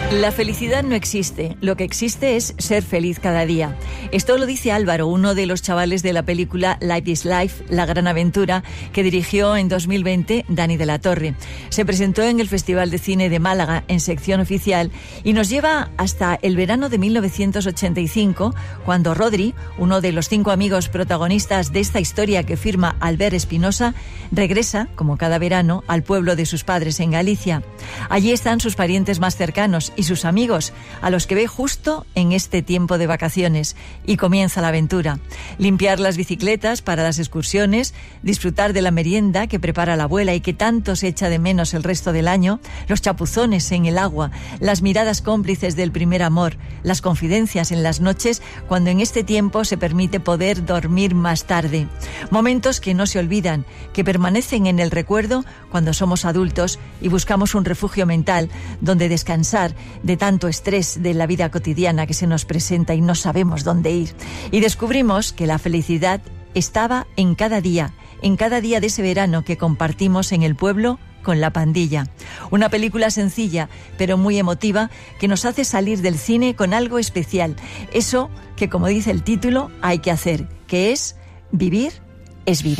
La felicidad no existe, lo que existe es ser feliz cada día. Esto lo dice Álvaro, uno de los chavales de la película Life is Life, La Gran Aventura, que dirigió en 2020 Dani de la Torre. Se presentó en el Festival de Cine de Málaga en sección oficial y nos lleva hasta el verano de 1985, cuando Rodri, uno de los 5 amigos protagonistas de esta historia que firma Albert Espinosa, regresa, como cada verano, al pueblo de sus padres en Galicia. Allí están sus parientes más cercanos y sus amigos, a los que ve justo en este tiempo de vacaciones, y comienza la aventura. Limpiar las bicicletas para las excursiones, disfrutar de la merienda que prepara la abuela y que tanto se echa de menos el resto del año, los chapuzones en el agua, las miradas cómplices del primer amor, las confidencias en las noches cuando en este tiempo se permite poder dormir más tarde. Momentos que no se olvidan, que permanecen en el recuerdo cuando somos adultos y buscamos un refugio mental donde descansar de tanto estrés de la vida cotidiana que se nos presenta y no sabemos dónde ir. Y descubrimos que la felicidad estaba en cada día de ese verano que compartimos en el pueblo con la pandilla. Una película sencilla, pero muy emotiva, que nos hace salir del cine con algo especial. Eso que, como dice el título, hay que hacer, que es vivir es vida.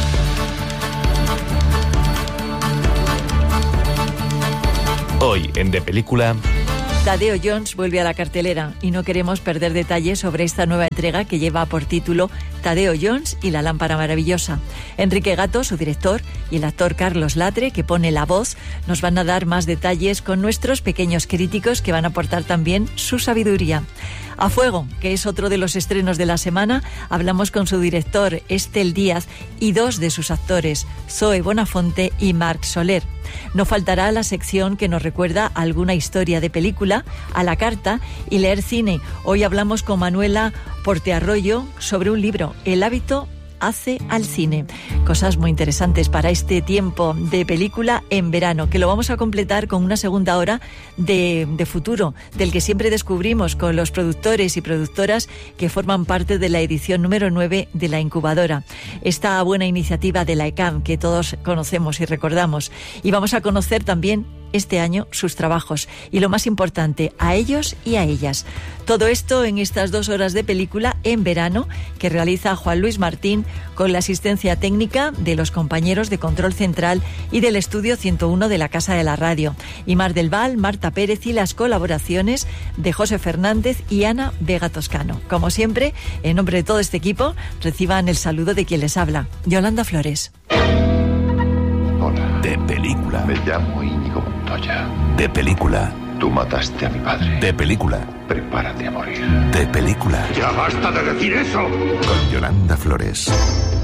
Hoy en De Película... Tadeo Jones vuelve a la cartelera y no queremos perder detalles sobre esta nueva entrega que lleva por título Tadeo Jones y la lámpara maravillosa. Enrique Gato, su director, y el actor Carlos Latre, que pone la voz, nos van a dar más detalles con nuestros pequeños críticos que van a aportar también su sabiduría. A Fuego, que es otro de los estrenos de la semana, hablamos con su director, Estel Díaz, y 2 de sus actores, Zoe Bonafonte y Marc Soler. No faltará la sección que nos recuerda alguna historia de película, a la carta y leer cine. Hoy hablamos con Manuela Portearroyo sobre un libro, El hábito hace al cine. Cosas muy interesantes para este tiempo de película en verano, que lo vamos a completar con una segunda hora de futuro, del que siempre descubrimos con los productores y productoras que forman parte de la edición número 9 de la incubadora. Esta buena iniciativa de la ECAM que todos conocemos y recordamos. Y vamos a conocer también este año sus trabajos y, lo más importante, a ellos y a ellas. Todo esto en estas 2 horas de película en verano que realiza Juan Luis Martín con la asistencia técnica de los compañeros de Control Central y del Estudio 101 de la Casa de la Radio, y Mar del Val, Marta Pérez y las colaboraciones de José Fernández y Ana Vega Toscano. Como siempre, en nombre de todo este equipo, reciban el saludo de quien les habla, Yolanda Flores. Hola. De Película. Me llamo Íñigo Montoya. De Película. Tú mataste a mi padre. De Película. Prepárate a morir. De Película. ¡Ya basta de decir eso! Con Yolanda Flores.